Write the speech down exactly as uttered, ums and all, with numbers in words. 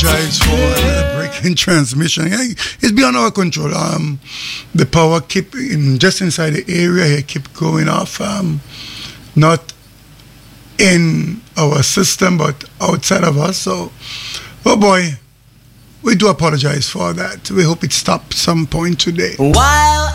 apologize for the break in transmission. It's beyond our control. Um, the power keep in just inside the area here keep going off. Um, not in our system, but outside of us. So, oh boy, we do apologize for that. We hope it stops some point today. While